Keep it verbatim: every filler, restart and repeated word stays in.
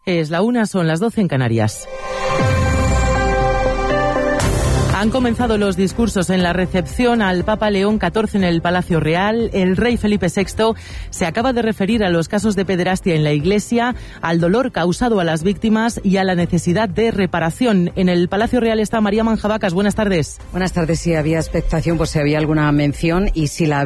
Es la una, son las doce en Canarias. Han comenzado los discursos en la recepción al Papa León catorce en el Palacio Real. El rey Felipe sexto se acaba de referir a los casos de pederastia en la Iglesia, al dolor causado a las víctimas y a la necesidad de reparación. En el Palacio Real está María Manjabacas. Buenas tardes. Buenas tardes. Si había expectación, pues si había alguna mención y si la